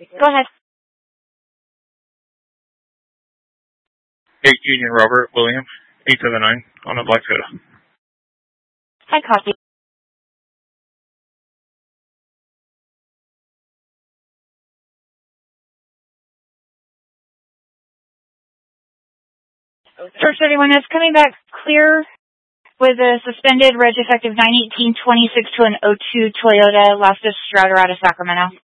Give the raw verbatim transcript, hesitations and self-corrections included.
Go ahead. eight Union Robert William, eight seven nine on a black Toyota. Hi, copy. Search thirty-one is coming back clear with a suspended reg effective nine eighteen twenty-six to an oh two Toyota Loftus Stradorata, Sacramento.